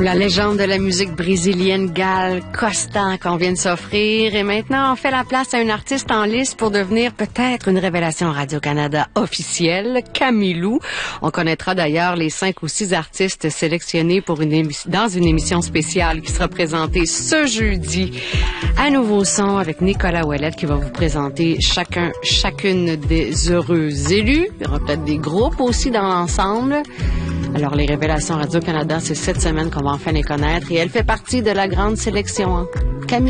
La légende de la musique brésilienne Gal Costa qu'on vient de s'offrir. Et maintenant, on fait la place à une artiste en lice pour devenir peut-être une révélation Radio-Canada officielle, Camilou. On connaîtra d'ailleurs les 5 ou 6 artistes sélectionnés pour dans une émission spéciale qui sera présentée ce jeudi. Un nouveau son avec Nicolas Ouellette qui va vous présenter chacune des heureux élus. Il y aura peut-être des groupes aussi dans l'ensemble. Alors, les révélations Radio-Canada, c'est cette semaine qu'on va enfin les connaître et elle fait partie de la grande sélection. Camille